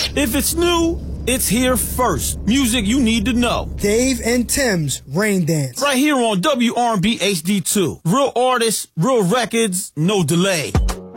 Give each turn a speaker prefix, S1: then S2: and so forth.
S1: If it's new, it's here first. Music you need to know.
S2: Dave and Tim's Rain Dance.
S1: Right here on WRB HD2. Real artists, real records, no delay.